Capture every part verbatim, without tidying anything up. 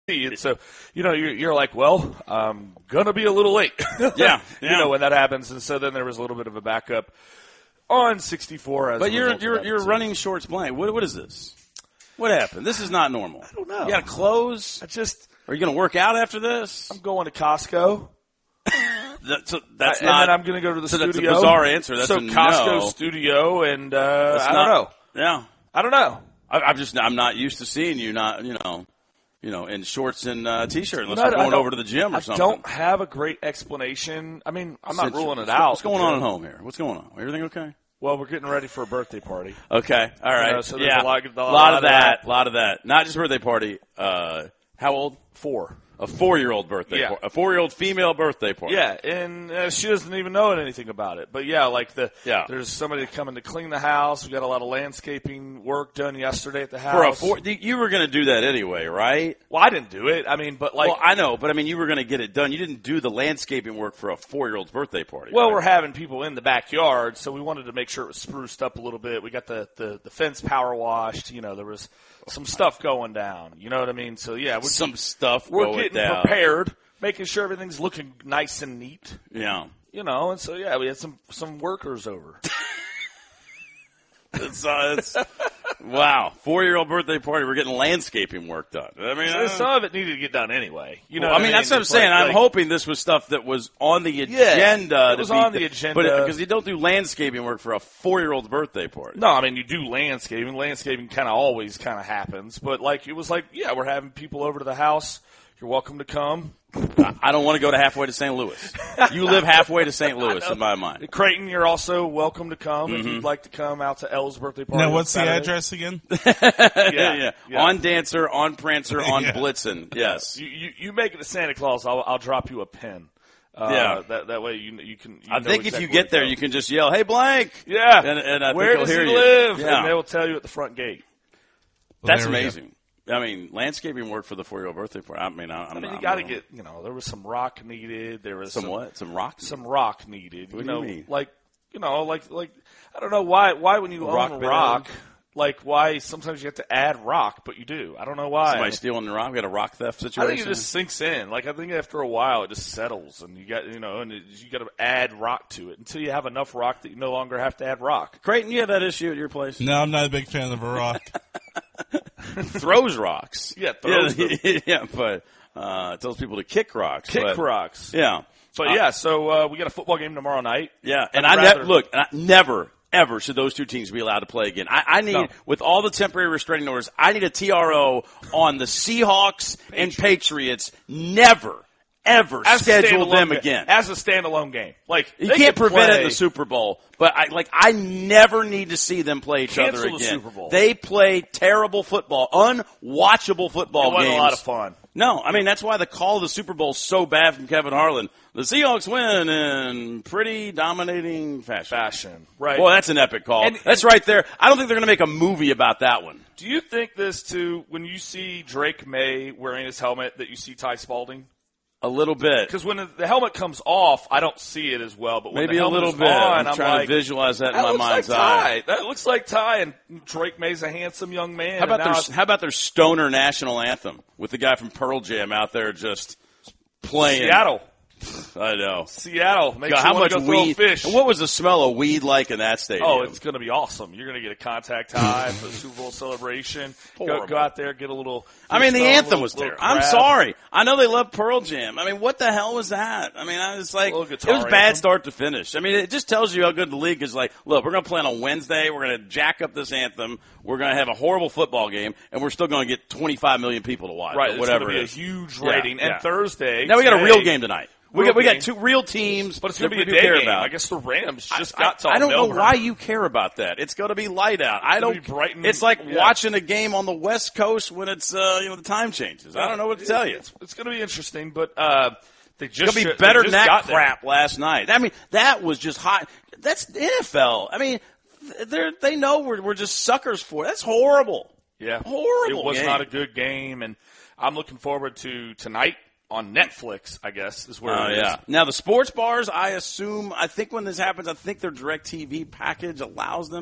And so, you know, you're, you're like, well, I'm going to be a little late. yeah, yeah. You know, when that happens. And so then there was a little bit of a backup on sixty-four. As but a you're you're that, you're so. running shorts blank. What what is this? What happened? This is not normal. I don't know. You got to close? I just. Are you going to work out after this? I'm going to Costco. that, so that's I, not. And then I'm going to go to the so studio. That's a bizarre answer. That's so a Costco no. studio, and uh, I not, don't know. Yeah, I don't know. I, I'm just I'm not used to seeing you not you know. You know, in shorts and uh, t-shirt, unless you know, you're going over to the gym or I something. I don't have a great explanation. I mean, I'm not Since, ruling it what's, out. What's going on at home here? What's going on? Everything okay? Well, we're getting ready for a birthday party. Okay, all right. You know, so there's yeah, a lot, a lot, lot of that. that. A lot of that. Not just birthday party. Uh, how old? Four. A four-year-old birthday yeah. party. A four-year-old female birthday party. Yeah, and uh, she doesn't even know anything about it. But, yeah, like the yeah. there's somebody coming to clean the house. We got a lot of landscaping work done yesterday at the house. For a four, you were going to do that anyway, right? Well, I didn't do it. I mean, but like. Well, I know, but I mean, you were going to get it done. You didn't do the landscaping work for a four-year-old's birthday party. Well, right? we're having people in the backyard, so we wanted to make sure it was spruced up a little bit. We got the, the, the fence power washed. You know, there was some stuff going down. You know what I mean? So, yeah. We're, some stuff We're going getting down. prepared, making sure everything's looking nice and neat. Yeah. You know, and so, yeah, we had some, some workers over. it's, uh, it's, wow. Four-year-old birthday party. We're getting landscaping work done. I mean, so uh, some of it needed to get done anyway. You know, well, what I mean, I mean, that's what I'm it's saying. like, I'm like, hoping this was stuff that was on the Yeah, agenda. it was to be, on the agenda. But because you don't do landscaping work for a four-year-old's birthday party. No, I mean, you do landscaping. Landscaping kind of always kind of happens. But, like, it was like, yeah, we're having people over to the house. You're welcome to come. I don't want to go to halfway to Saint Louis. You live halfway to Saint Louis, in my mind. Creighton, you're also welcome to come mm-hmm. if you'd like to come out to Elle's birthday party. Now, what's Saturday. the address again? yeah. yeah, yeah. On Dancer, on Prancer, on Yeah. Blitzen. Yes. You, you, you make it to Santa Claus, I'll, I'll drop you a pin. Uh, Yeah. That that way you you can. You I know think exactly if you get there, where to you can just yell, "Hey, blank!" Yeah. And, and I Where think does he'll hear he you. live? Yeah. And they will tell you at the front gate. Well, That's there we go. amazing. I mean, landscaping work for the four-year-old birthday party. I mean, I, I'm I mean, not, you got to I'm get. You know, there was some rock needed. There was some, some what? Some rocks. Some rock needed. What you do you know, mean? like you know, like like I don't know why why when you Rock own bed. rock, like why sometimes you have to add rock, but you do. I don't know why. Somebody stealing the rock. We got a rock theft I situation. think it just sinks in. Like I think after a while, it just settles, and you got you know, and it, you got to add rock to it until you have enough rock that you no longer have to add rock. Creighton, you have that issue at your place? No, I'm not a big fan of a rock. Throws rocks. Yeah, throws yeah, them. yeah, but uh, tells people to kick rocks. Kick but, rocks. Yeah. But Uh, yeah, so uh, we got a football game tomorrow night. Yeah, and I'd I rather- ne- look, and I never, ever should those two teams be allowed to play again. I, I need, No. with all the temporary restraining orders, I need a T R O on the Seahawks and Patriots. Never, ever As a schedule standalone them ga- again. as a standalone game. Like You they can't can prevent it in play- the Super Bowl, but I like I never need to see them play each Cancel other the again. Super Bowl. They play terrible football, unwatchable football It wasn't games. a lot of fun. No, I mean that's why the call of the Super Bowl is so bad from Kevin Harlan. The Seahawks win in pretty dominating fashion. Fashion, right? Boy, that's an epic call. And- that's right there. I don't think they're going to make a movie about that one. Do you think this too? When you see Drake May wearing his helmet, that you see Ty Spalding? A little bit. Because when the helmet comes off, I don't see it as well. But when Maybe the a helmet little is bit. on, I'm I'm trying like, to visualize that in that my looks mind's like eye. Ty. That looks like Ty, and Drake May's a handsome young man. How about and now their How about their stoner national anthem with the guy from Pearl Jam out there just playing? Seattle? I know. Seattle. Makes God, you how wanna much go throw weed? Fish. And what was the smell of weed like in that stadium? Oh, it's going to be awesome. You're going to get a contact high for the Super Bowl celebration. Go, Horrible. go out there, get a little. I mean, the little- anthem little- was little terrible. I'm crab. sorry. I know they love Pearl Jam. I mean, what the hell was that? I mean, I was like, Little it guitar was bad anthem. start to finish. I mean, it just tells you how good the league is. Like, look, we're going to play on a Wednesday. We're going to jack up this anthem. We're going to have a horrible football game, and we're still going to get twenty-five million people to watch. Right, or it's whatever going to be it a is. huge Yeah, rating. yeah. And Thursday. Now we got a today- real game tonight. We Real got we got game. two real teams, But it's going to that be a we day care game. about. I guess the Rams just I, got to I don't know Melbourne. why you care about that. It's going to be light out. I gonna don't. be bright and- it's like yeah. watching a game on the West Coast when it's uh, you know the time changes. I don't know what to tell you. It's, it's going to be interesting, but uh, they It's just going to should- be better they than just that got there. crap last night. I mean, that was just hot. That's the N F L. I mean, they they know we're we're just suckers for it. That's horrible. Yeah, Horrible It was game. not a good game, and I'm looking forward to tonight on Netflix. I guess is where Oh, it is. yeah. Now, the sports bars, I assume, I think when this happens, I think their DirecTV package allows them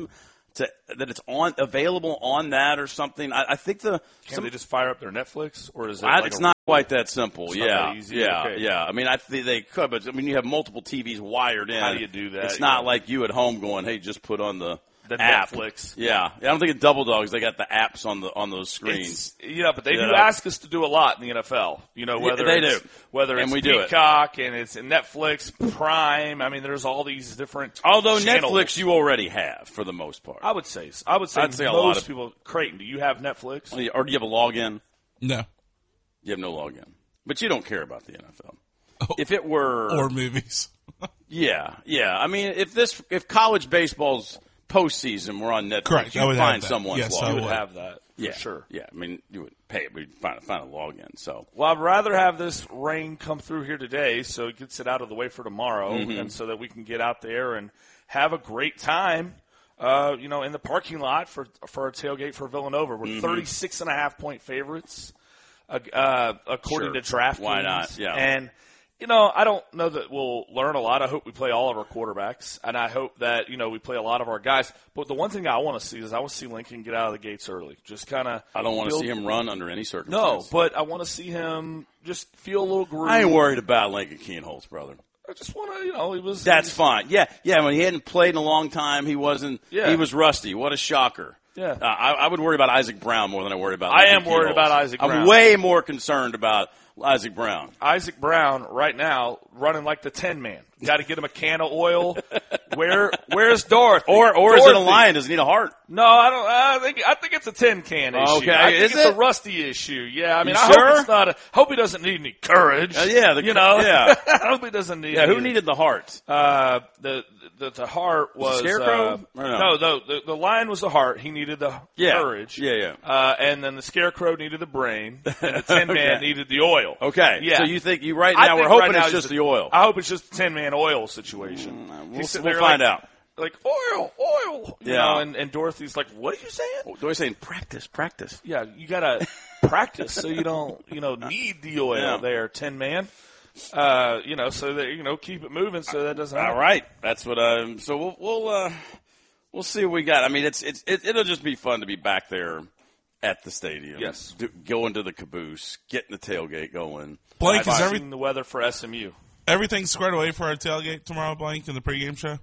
to, that it's on available on that or something. I, I think the Can some, they just fire up their Netflix, or is it? I, like it's a, not quite that simple. It's not yeah, that easy? yeah, Okay. yeah. I mean, I think they could, but I mean, you have multiple T Vs wired in. How do you do that? It's not Yeah. like you at home going, "Hey, just put on the." the app. Netflix. Yeah. yeah, I don't think at Double Dogs they got the apps on the on those screens. It's, yeah, but they Yeah. do ask us to do a lot in the N F L. You know, whether they it's, do. whether And it's we do it. Peacock and it's Netflix, Prime. I mean, there's all these different. Although channels. Netflix, you already have for the most part. I would say, I would say, I'd say a most lot of- people. Creighton, do you have Netflix? Or do you have a login? No. You have no login, but you don't care about the N F L. Oh. If it were, Or movies. yeah, yeah. I mean, if this, if college baseball's postseason were on Netflix, Correct. I you'd would have find that. someone's Yes, I login. You would would. have that for yeah, sure. Yeah, I mean, you would pay it, we'd find find a login. So Well, I'd rather have this rain come through here today so it gets it out of the way for tomorrow, Mm-hmm. and so that we can get out there and have a great time. Uh, you know, in the parking lot for for a tailgate for Villanova. We're Mm-hmm. thirty-six and a half point favorites, uh, uh, according Sure. to DraftKings. Why not? Yeah. And you know, I don't know that we'll learn a lot. I hope we play all of our quarterbacks, and I hope that, you know, we play a lot of our guys. But the one thing I want to see is I want to see Lincoln get out of the gates early. Just kind of. I don't want to see him run under any circumstances. No, but I want to see him just feel a little groove. I ain't worried about Lincoln Kienholz, brother. I just want to, you know, he was. That's he was- fine. Yeah, yeah. When he hadn't played in a long time, he wasn't. Yeah. He was rusty. What a shocker. Yeah. Uh, I, I would worry about Isaac Brown more than I worry about. I Lincoln am worried Kienholz. about Isaac Brown. I'm way more concerned about Isaac Brown. Isaac Brown right now running like the ten man. Got to get him a can of oil. Where where's Dorothy? Or or is it a Dorothy. lion? Does he need a heart? No, I don't. I think I think it's a tin can issue. Okay, I think is it's it? a rusty issue. Yeah, I mean, You I sure? hope it's not. A, hope he doesn't need any courage. Uh, yeah, the- you know. yeah. I hope he doesn't need. Yeah. Who any- needed the heart? Uh, the the the heart was Scarecrow? Uh, Or no? no, no, the the lion was the heart. He needed the Yeah. courage. Yeah, yeah. Uh, and then the scarecrow needed the brain, and the Tin Man Okay. needed the oil. Okay. Yeah. So you think you right I now? think We're hoping right now it's he's just the- the oil. I hope it's just the Tin Man oil situation. we'll He's sitting we'll there find like, out. Like oil, oil. You Yeah. know, and, and Dorothy's like, "What are you saying?" Oh, Dory's saying practice, practice. Yeah, you gotta practice so you don't, you know, need the oil Yeah. there, Tin Man. Uh, you know, so that you know, keep it moving so that doesn't All happen. right, that's what. Um, so we'll we'll uh, we'll see what we got. I mean, it's it's it, it'll just be fun to be back there at the stadium. Yes. Do, go into the caboose, getting the tailgate going. Blank, I've is every, seen the weather for S M U. everything squared away for our tailgate tomorrow, Blank, in the pregame show?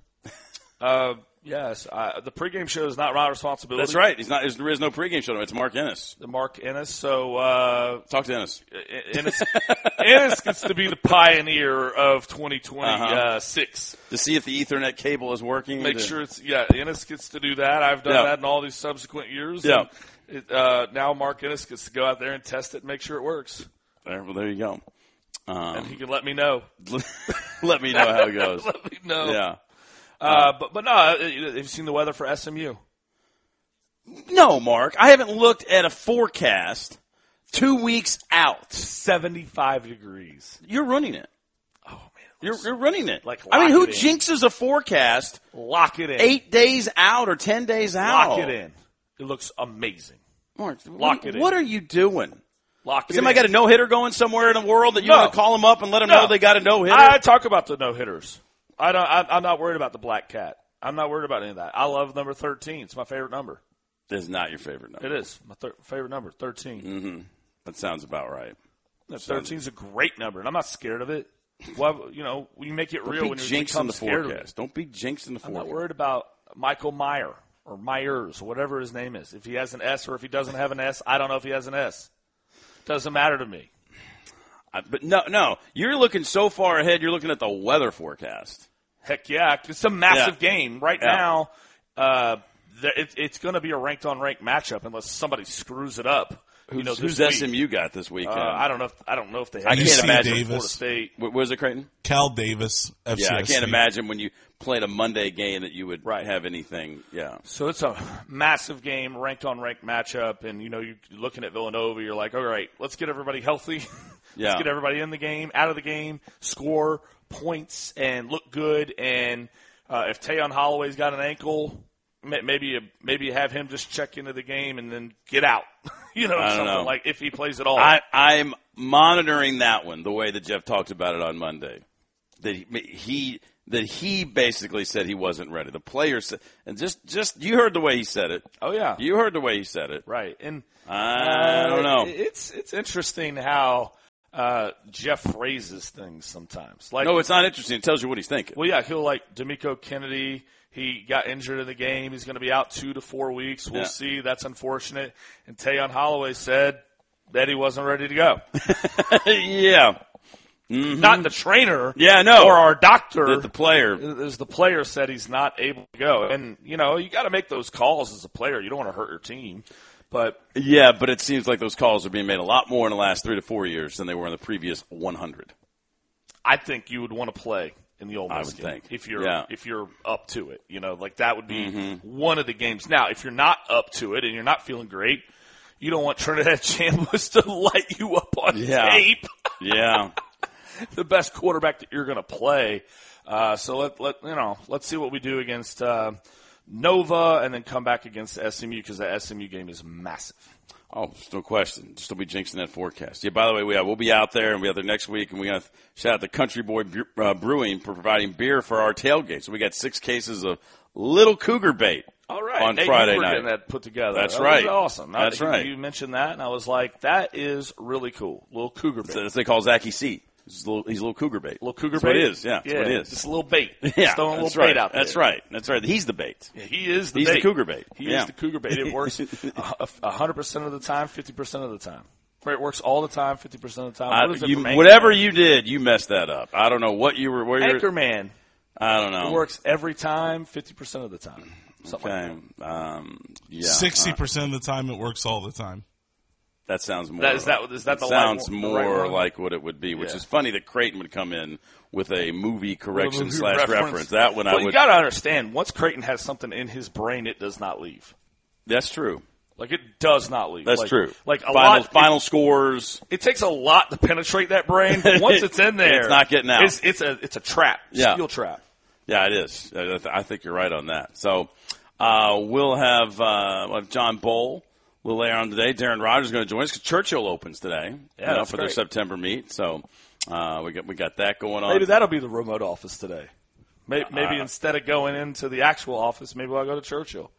Uh, yes, uh, the pregame show is not my responsibility. That's right. He's not. There is no pregame show. It's Mark Ennis. The Mark Ennis. So uh, Talk to Ennis. Ennis, Ennis gets to be the pioneer of twenty twenty-six. To see if the Ethernet cable is working. Make to- sure it's yeah. Ennis gets to do that. I've done Yeah. that in all these subsequent years. Yeah. And It, uh, now Mark Ennis gets to go out there and test it and make sure it works, There, well, there you go. and Um, he can let me know. let me know how it goes. Let me know. Yeah. Uh, but but no, uh, have you seen the weather for S M U? No, Mark. I haven't looked at a forecast two weeks out. seventy-five degrees. You're running it. Oh man, You're, you're running it. Like, I mean, lock who it in. jinxes a forecast lock it in. eight days out or ten days out? Lock it in. It looks amazing. Mark, Lock what, it in. What are you doing? Lock Has it somebody in. got a no hitter going somewhere in the world that you No. want to call them up and let them No. know they got a no hitter? I talk about the no hitters. I don't. I, I'm not worried about the black cat. I'm not worried about any of that. I love number thirteen. It's my favorite number. It's not your favorite number. It is my thir- favorite number. Thirteen. Mm-hmm. That sounds about right. Thirteen is a great number, and I'm not scared of it. Well, you know, you make it Don't real be when you jinxing become the scared of it. forecast. Don't be jinxing the I'm not forecast. worried about Michael Meyer or Myers, whatever his name is. If he has an S or if he doesn't have an S, I don't know if he has an S. Doesn't matter to me. I- But no, no, you're looking so far ahead. You're looking at the weather forecast. Heck yeah, it's a massive Yeah. game right Yeah. now. Uh, th- it, it's going to be a ranked on ranked matchup unless somebody screws it up. You know, Who's this week. S M U got this Uh, weekend? I don't know. If, I don't know if they. Have I U can't C imagine. Florida Davis. State. What was it, Creighton? Cal Davis, F C S. Yeah, I can't imagine when you played a Monday game that you would Right. have anything. Yeah. So it's a massive game, ranked on ranked matchup, and you know you're looking at Villanova. You're like, all right, let's get everybody healthy. Yeah. Let's get everybody in the game, out of the game, score points, and look good. And uh, if Tayon Holloway's got an ankle, ma- maybe maybe have him just check into the game and then get out. you know, I don't something know. like if he plays at all. I, I'm monitoring that one the way that Jeff talked about it on Monday. That he, he that he basically said he wasn't ready. The player said, and just, just you heard the way he said it. Oh yeah, you heard the way he said it. Right, and I don't know. Uh, it's it's interesting how uh, Jeff phrases things sometimes. Like, no, it's not interesting. It tells you what he's thinking. Well, yeah, he'll like D'Amico Kennedy. He got injured in the game. He's going to be out two to four weeks. We'll Yeah. see. That's unfortunate. And Tayon Holloway said that he wasn't ready to go. yeah. Mm-hmm. Not the trainer. Yeah, no. Or our doctor. The, the player. As the player said he's not able to go. And, you know, you got to make those calls as a player. You don't want to hurt your team. But Yeah, but it seems like those calls are being made a lot more in the last three to four years than they were in the previous one hundred. I think you would want to play in the Ole Miss I would game think. if you're Yeah. if you're up to it. You know, like that would be Mm-hmm. one of the games. Now, if you're not up to it and you're not feeling great, you don't want Trinidad Chambliss to light you up on Yeah. tape. Yeah. The best quarterback that you're going to play. Uh, so let let you know. Let's see what we do against uh, Nova, and then come back against S M U because that S M U game is massive. Oh, there's no question. Still be jinxing that forecast. Yeah, by the way, we, uh, we'll be out there, and we'll be out there next week, and we're going to shout out to Country Boy uh, Brewing for providing beer for our tailgate. So we got six cases of Little Cougar Bait. All right. On hey, Friday you were night. getting that put together. That's that right. Was awesome. That's I, right. You mentioned that, and I was like, that is really cool. Little Cougar Bait. That's what they call Zachy C. He's a little, he's a little cougar bait. Little cougar that's bait? What it is. Yeah, that's yeah, what it is. Just a little bait. Yeah, just throwing a that's little right. bait out there. That's right. That's right. He's the bait. Yeah, he is the He's bait. the cougar bait. He Yeah. is the cougar bait. It works a hundred percent of the time, fifty percent of the time. Right, it works all the time, fifty percent of the time. I, What is it you, from whatever Anchorman? you did, you messed that up. I don't know what you were. Where you were. Anchorman. I don't know. It works every time, fifty percent of the time. Something Okay. like Um, yeah. Sixty uh, percent of the time, it works all the time. that sounds more. That- is that- is that it the sounds right one- the more right one? like what it would be, which Yeah. is funny that Creighton would come in with a movie correction movie slash reference. reference. That one I But you would. got to understand, once Creighton has something in his brain, it does not leave. That's true. Like, it does not leave. That's like, true. Like, a final, lot. final scores. It takes a lot to penetrate that brain. But once it's in there, It's not getting out. It's, it's a it's a trap. Yeah. Steel trap. Yeah, it is. I th- I think you're right on that. So uh, we'll have, uh, we'll have John Bowl a little later on today. Darren Rogers is going to join us because Churchill opens today. Yeah, you know, that's for their great. September meet. So uh, we got we got that going on. Maybe that'll be the remote office today. Maybe, maybe Uh, instead of going into the actual office, maybe I'll go to Churchill.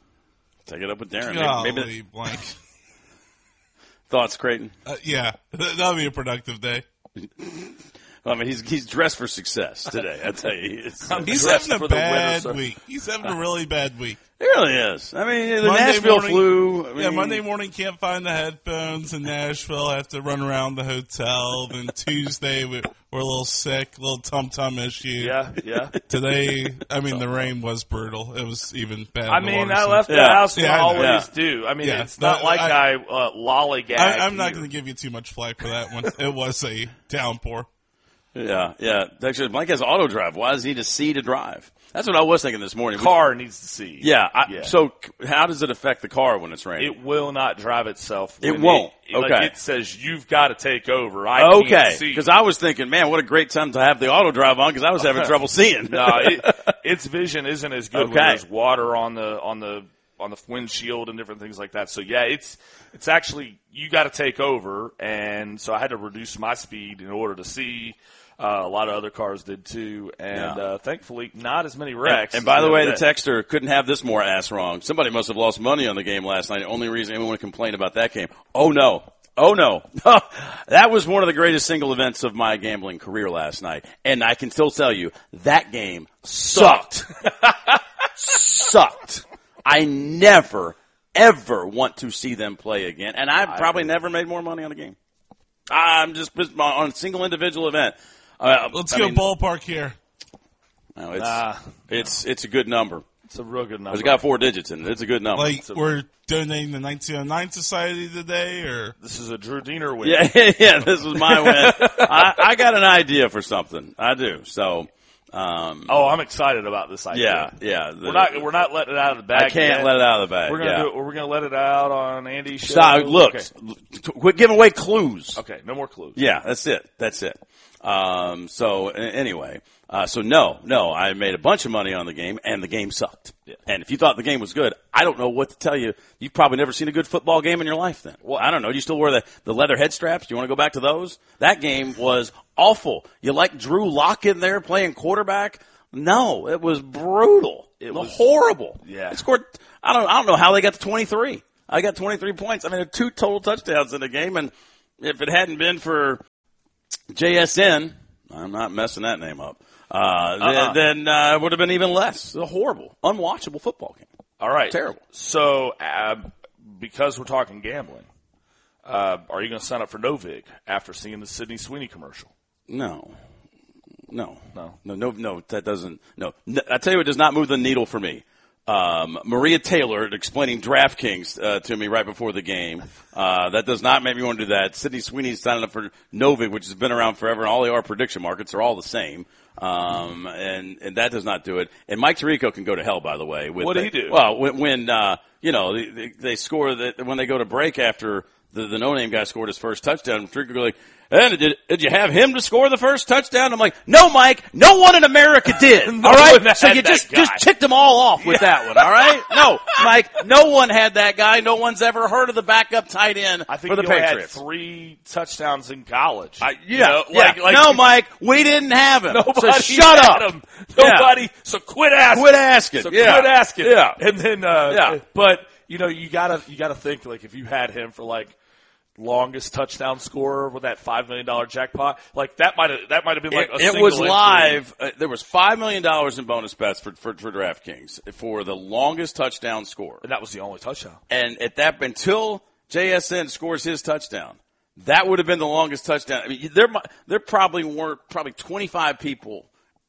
Take it up with Darren. Golly, Maybe, maybe blank. thoughts, Creighton. Uh, yeah, that'll be a productive day. I mean, he's he's dressed for success today. I tell you, it's, I'm He's dressed having for a the winter, bad sir. week. He's having a really bad week. it really is. I mean, the Monday Nashville morning- flu. I mean, Yeah, Monday morning can't find the headphones in Nashville. Have to run around the hotel. Then Tuesday we, we're a little sick, a little tum tum issue. Yeah, yeah. Today, I mean, the rain was brutal. It was even bad. I in the mean, water I center. left the Yeah. house when Yeah, I I know. always Yeah. do. I mean, Yeah. it's not No, like I, I- uh, lollygag. I, I'm not here. going to give you too much flack for that one. It was a downpour. Yeah, yeah. Actually, Mike has auto drive. Why does he need to see to drive? That's what I was thinking this morning. Car needs to see. Yeah. I, Yeah. So, c- how does it affect the car when it's raining? It will not drive itself. It when won't. It, like, Okay. it says you've got to take over. I can't Okay, see. because I was thinking, man, what a great time to have the auto drive on because I was having trouble seeing. no, it, its vision isn't as good when Okay. there's water on the on the on the windshield and different things like that. So yeah, it's it's actually you got to take over, and so I had to reduce my speed in order to see. Uh, a lot of other cars did too, and Yeah. uh, thankfully not as many and, wrecks. and by as the way, the other day. texter couldn't have this more ass wrong. Somebody must have lost money on the game last night. The only reason anyone complained about that game. Oh no. Oh no. That was one of the greatest single events of my gambling career last night. And I can still tell you, that game sucked. Sucked. I never, ever want to see them play again. And I've probably never made more money on a game. I'm just on a single individual event. Uh, Let's I go mean, ballpark here. no, it's, Nah. it's, it's a good number. It's a real good number. It's got four digits in it. It's a good number. Like, we're donating the nineteen oh nine Society today, or This is a Drew Diener win. Yeah, yeah, this was my win. I, I got an idea for something. I do. So, um, Oh, I'm excited about this idea. yeah, yeah. The- We're not we're not letting it out of the bag. I can't yet. let it out of the bag. We're gonna yeah. do it. We're gonna let it out on Andy's show. Stop, look, Okay. quit giving away clues. okay, no more clues. Yeah, that's it. That's it. Um, so a- anyway, uh, so no, no, I made a bunch of money on the game, and the game sucked. Yeah. And if you thought the game was good, I don't know what to tell you. You've probably never seen a good football game in your life then. Well, I don't know. Do you still wear the, the leather head straps? Do you want to go back to those? That game was awful. You like Drew Lock in there playing quarterback? No, it was brutal. It was horrible. Yeah. They scored. I don't. I don't know how they got to twenty-three. I got twenty-three points. I mean, two total touchdowns in the game, and if it hadn't been for J S N, I'm not messing that name up. Uh, uh-uh. Then, then uh, it would have been even less. It was a horrible, unwatchable football game. All right, terrible. So, uh, because we're talking gambling, uh, are you going to sign up for Novig after seeing the Sydney Sweeney commercial? No. No, no, no, no, no. That doesn't. No, no I tell you, it does not move the needle for me. Um, Maria Taylor explaining DraftKings uh, to me right before the game. Uh, that does not make me want to do that. Sydney Sweeney's signing up for Novig, which has been around forever, and all the our prediction markets are all the same. Um, and and that does not do it. And Mike Tirico can go to hell, by the way. With what did the, he do? Well, when, when uh, you know they, they, they score that when they go to break after the, the no-name guy scored his first touchdown, Tirico goes like, and did, did you have him to score the first touchdown? I'm like, no, Mike, no one in America did. no all right? So you that just, guy. just ticked them all off with yeah. that one, all right? No, Mike, no one had that guy. No one's ever heard of the backup tight end I think for the he only Patriots. Had three touchdowns in college. I, yeah, you know, yeah. Like, like, no, Mike, we didn't have him. Nobody so shut had up. Him. Nobody. Yeah. So quit asking. Quit asking. So yeah. quit asking. Yeah. And then, uh, yeah. but, you know, you gotta, you gotta think, like, if you had him for, like, longest touchdown scorer with that five million dollar jackpot, like that might have that might have been like it, a it was single live. Uh, there was five million dollars in bonus bets for, for for DraftKings for the longest touchdown score, and that was the only touchdown. And at that until J S N scores his touchdown, that would have been the longest touchdown. I mean, there there probably weren't probably twenty-five people.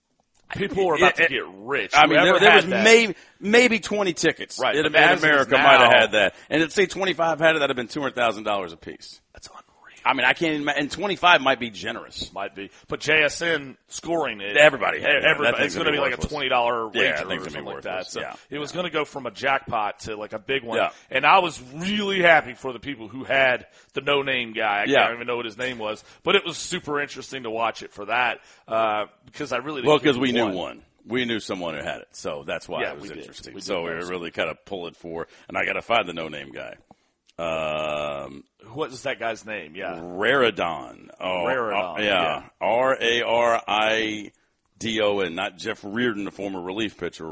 People were about it, to get rich. I mean, there, there was that. maybe maybe twenty tickets. Right, in, in America might have had that, and if say twenty-five had it, that'd have been two hundred thousand dollars a piece. That's unreal. I mean, I can't even. And twenty-five might be generous. Might be, but J S N scoring it. Everybody, had everybody. It's going to be like a twenty dollar wager yeah, or something like that. So yeah. it was going to go from a jackpot to like a big one. Yeah. And I was really happy for the people who had the no name guy. I yeah. don't even know what his name was, but it was super interesting to watch it for that uh, because I really didn't well because we won. knew one. We knew someone who had it, so that's why yeah, it was we interesting. We so we were really kind of pull it for, and I got to find the no name guy. Um, what is that guy's name? Yeah, Raridon. Oh, Raridon. Uh, yeah, R A R I D O N, not Jeff Reardon, the former relief pitcher.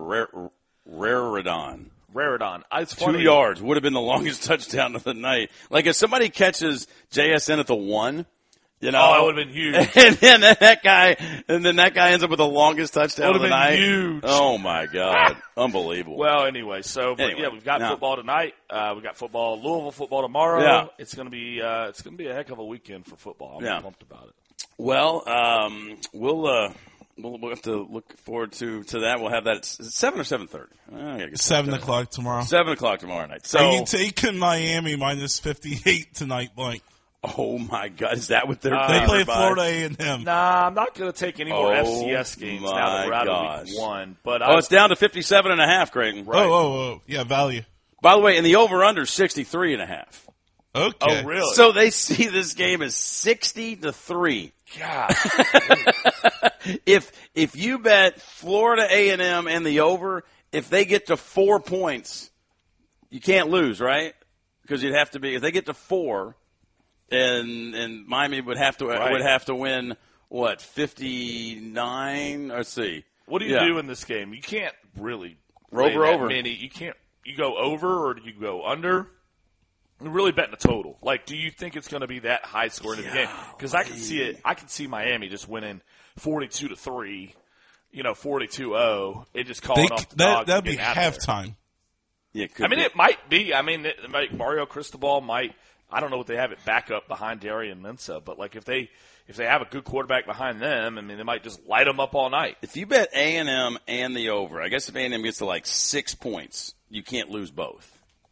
Raridon. Raridon. It's Two funny. yards would have been the longest touchdown of the night. Like if somebody catches J S N at the one. You know, oh, that would have been huge. And then that guy, and then that guy ends up with the longest touchdown of the night. Huge. Oh my God, unbelievable. Well, anyway, so but anyway, yeah, we've got no. football tonight. Uh, we got football, Louisville football tomorrow. Yeah. It's gonna be uh, it's gonna be a heck of a weekend for football. I'm yeah. pumped about it. Well, um, we'll uh, we'll we'll have to look forward to to that. We'll have that at seven or seven thirty. Oh, seven o'clock tomorrow. Seven o'clock tomorrow night. So are you taking Miami minus fifty eight tonight, Blake? Oh my God! Is that what they're? Uh, they play by? Florida A and M. Nah, I'm not going to take any more oh, F C S games now that we're out gosh. of week one. But oh, I, it's down to fifty-seven and a half, Creighton. Right. Oh, oh, oh, yeah, value. By the way, and the over/under sixty-three and a half. Okay. Oh, really? So they see this game as sixty to three. God. if if you bet Florida A and M and the over, if they get to four points, you can't lose, right? Because you'd have to be if they get to four. And and Miami would have to right. would have to win what fifty-nine? Let's see. What do you yeah. do in this game? You can't really over that over. Many. You can't. You go over or do you go under? You're really betting the total. Like, do you think it's going to be that high scoring in the game? Because I can see it. I can see Miami just winning forty-two to three. You know, forty-two oh. It just calling they, off the that, dogs. That'd be halftime. halftime. Yeah, it could I mean, be. it might be. I mean, it might, Mario Cristobal might. I don't know what they have it back up behind Darian Mensah, but like if they if they have a good quarterback behind them, I mean, they might just light them up all night. If you bet A and M and the over, I guess if A and M gets to like six points, you can't lose both.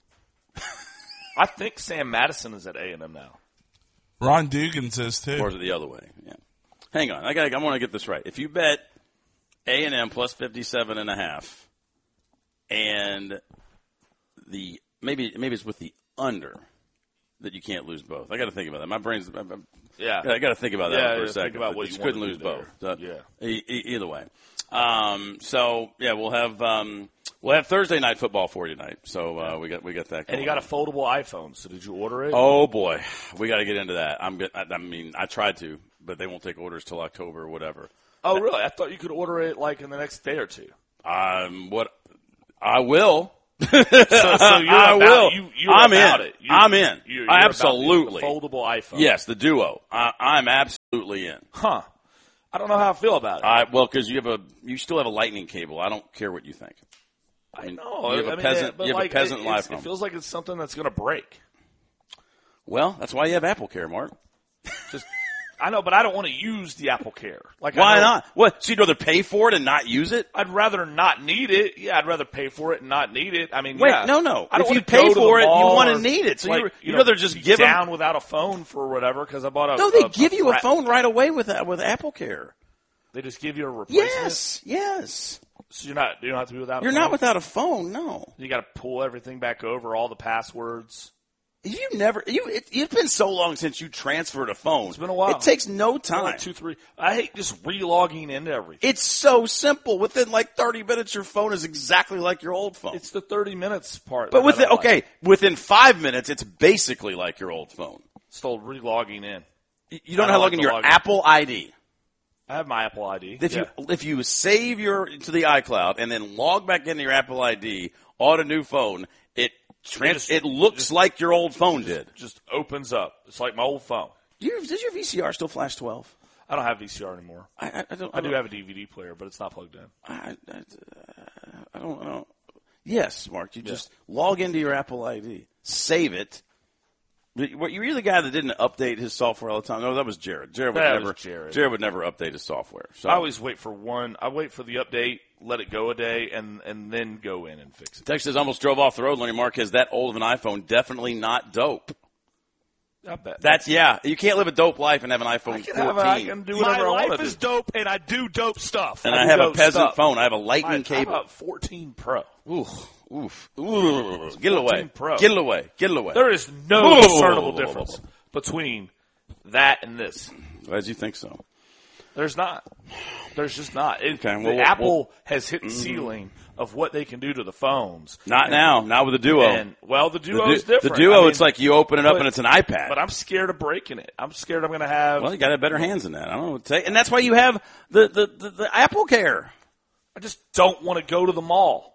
I think Sam Madison is at A and M now. Ron Dugan says too. Or is it the other way? Yeah. Hang on, I got. I want to get this right. If you bet A and M plus fifty-seven and a half, and the maybe maybe it's with the under. That you can't lose both. I got to think about that. My brain's. I'm, yeah, I got to think about that yeah, for a yeah, second. Think about what you you couldn't want lose to both. So, yeah. E- e- either way. Um, so yeah, we'll have um, we'll have Thursday night football for you tonight. So uh, we got we got that. Going. And you got a foldable iPhone. So did you order it? Oh boy, we got to get into that. I'm. I, I mean, I tried to, but they won't take orders till October or whatever. Oh, really? I thought you could order it like in the next day or two. Um, what I will. So, so you're I about, will. You, you're I'm about in. it. You're, I'm in. You're, you're absolutely. About the, the foldable iPhone. Yes, the Duo. I, I'm absolutely in. Huh. I don't know how I feel about it. I, well, because you have a, you still have a Lightning cable. I don't care what you think. I, I know. You have a I mean, peasant. but You have like, a peasant it, life. It feels like it's something that's going to break. Well, that's why you have Apple Care, Mark. Just. I know, but I don't want to use the Apple Care. Like, why I know, not? What? So you'd rather pay for it and not use it? I'd rather not need it. Yeah, I'd rather pay for it and not need it. I mean, Wait, yeah. no, no. I don't If you want to pay go to for the it, you mall want to or, need it. So like, you're, you you'd know, rather just be give them. down without a phone for whatever because I bought a. No, they a, give a you a frat- phone right away with that with Apple Care. They just give you a replacement. Yes, yes. So you're not. You don't have to be without. You're a phone? not without a phone. No. You got to pull everything back over, all the passwords. You never. You. It, it's been so long since you transferred a phone. It's been a while. It takes no time. Like two, three. I hate just re-logging into everything. It's so simple. Within like thirty minutes, your phone is exactly like your old phone. It's the thirty minutes part. But that within I don't okay, like. within five minutes, it's basically like your old phone. Still re-logging in. You you don't I know how to don't log like in to your log in. Apple I D. I have my Apple I D. If yeah. you if you save your to the iCloud and then log back into your Apple I D on a new phone, it trans, just- it looks just- like your old phone did. just opens up. It's like my old phone. Do you, does your V C R still flash twelve? I don't have V C R anymore. I, I, I don't. I do have a D V D player, but it's not plugged in. I, I, I don't know. Yes, Mark. You just log into your Apple I D, save it. What you were the guy that didn't update his software all the time? No, that was Jared. Jared would That never. was Jared. would never update his software. So I always wait for one. I wait for the update, let it go a day, and and then go in and fix it. Tex says almost drove off the road. Learning Marquez that old of an iPhone, definitely not dope. I bet. That's yeah. You can't live a dope life and have an iPhone I can, fourteen. have a, I can do whatever My I want life to is do. dope, and I do dope stuff. and I I, do have a dope peasant stuff. phone. I have a I, lightning I cable. have a fourteen Pro. Oof, oof, ooh. Get it away. fourteen Pro. Get it away. Get it away. There is no Whoa, whoa, whoa, discernible whoa, whoa, whoa. difference between that and this. Glad you think so. There's not. There's just not. It, Okay, well, the we'll- Apple we'll- has hit the ceiling of what they can do to the phones. Not and, now. Not with the Duo. And well, the the, Duo du- is different. the Duo, I mean, it's like you open it up but- and it's an iPad. But I'm scared of breaking it. I'm scared I'm going to have. well, you got to have better hands than that. I don't know what to say. And that's why you have the, the, the, the Apple Care. I just don't want to go to the mall.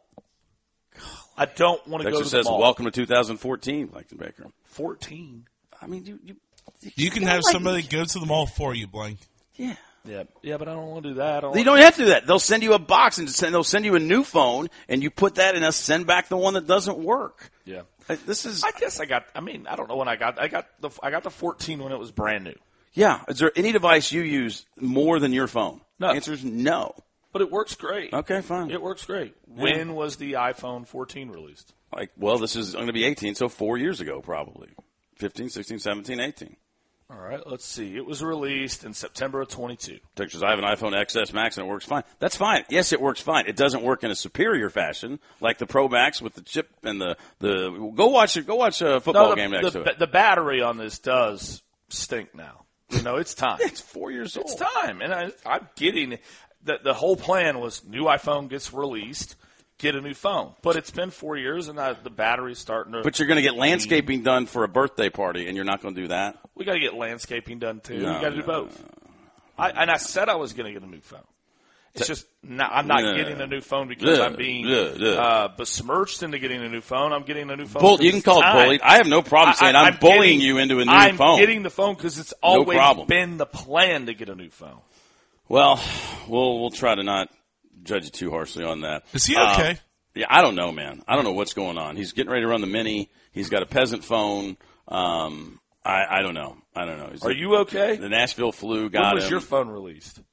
I don't want to go Texas to the says, mall. welcome to two thousand fourteen, Blankton Baker. fourteen. I mean, you, you, You can have somebody go to the mall for you, Blank. yeah. Yeah, yeah, but I don't want to do that. I don't You want- don't have to do that. They'll send you a box and send, they'll send you a new phone, and you put that in and send back the one that doesn't work. Yeah. Like, this is I guess I got. I mean, I don't know when I got. I got the. I got the fourteen when it was brand new. yeah. Is there any device you use more than your phone? No. The answer is no. But it works great. Okay, fine. It works great. When was the iPhone fourteen released? Like, well, this is going to be eighteen, so four years ago, probably. fifteen, sixteen, seventeen, eighteen. All right, let's see. It was released in September of twenty-two. Texas, I have an iPhone X S Max and it works fine. That's fine. Yes, it works fine. It doesn't work in a superior fashion like the Pro Max with the chip and the the. Go watch it. Go watch a football No, the, game next the, to it. the battery on this does stink now. You know, it's time. It's four years old. It's time, and I, I'm getting the the whole plan was new iPhone gets released, get a new phone. But it's been four years, and I, the battery's starting to. But you're going to get landscaping done for a birthday party, and you're not going to do that. We got to get landscaping done too. No, we got to no, do both. I, and I said I was going to get a new phone. It's just not, I'm not Yeah. getting a new phone because Yeah, I'm being yeah, yeah. Uh, besmirched into getting a new phone. I'm getting a new phone. Bull, 'cause you can it's call it time. bullied. I have no problem saying I, am bullying getting- you into a new I'm phone. getting the phone because it's always problem. been the plan to get a new phone. Well, we'll we'll try to not judge you too harshly on that. Is he Uh, okay? Yeah, I don't know, man. I don't know what's going on. He's getting ready to run the Mini. He's got a peasant phone. Um, I, I don't know. I don't know. He's Are you okay? The Nashville flu got When was him. your phone released?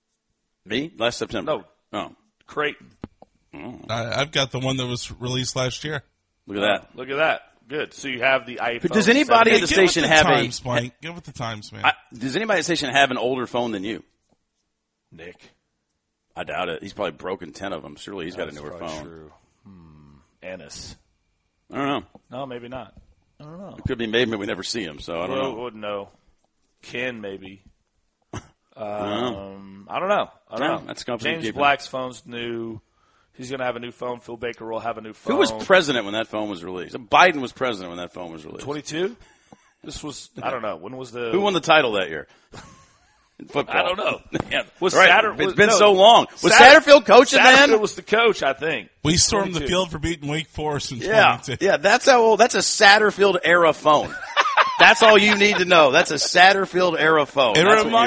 Me? Last September. No. Oh, Creighton. I, I've got the one that was released last year. look at that. Look at that. Good. So you have the iPhone. But does anybody at the Get with station the have times, a? Blank. Get with the times, man. I, does anybody at the station have an older phone than you? Nick? I doubt it. He's probably broken ten of them. Surely he's got a That's newer probably phone. True. Hmm. Ennis. I don't know. No, maybe not. I don't know. It could be maybe we never see him. So I don't Well, know. wouldn't know. Ken, maybe. know. Um, I don't know. I don't No, know. that's company James keeping. Black's phone's new. He's going to have a new phone. Phil Baker will have a new phone. Who was president when that phone was released? Biden was president when that phone was released. twenty-two? This was, I don't know. When was the. Who won the title that year? in football. I don't know. yeah, Was right. Satter, it's been no, so long. Was Satter, Satterfield coaching Satterfield then? was the coach, I think. We stormed the twenty-two. field for beating Wake Forest in Yeah, twenty-two. yeah. That's how old. That's a Satterfield era phone. That's all you need to know. That's a Satterfield era phone. It That's what reminds